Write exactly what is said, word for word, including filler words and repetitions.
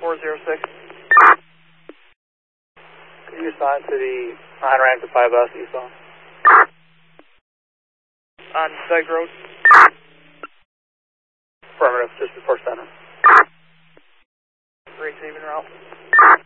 four zero six. Can you assign to the nine rank to five S eastbound? On Dyke Road. Affirmative, just before center. Receiving route.